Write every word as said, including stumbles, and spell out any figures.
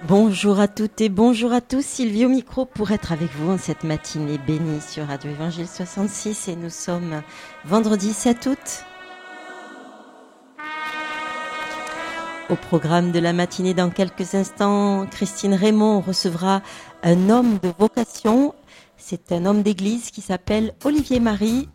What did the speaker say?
Bonjour à toutes et bonjour à tous, Sylvie au micro pour être avec vous en cette matinée bénie sur Radio Évangile soixante-six et nous sommes vendredi sept août. Au programme de la matinée, dans quelques instants, Christine Raymond recevra un homme de vocation. C'est un homme d'église qui s'appelle Olivier Marie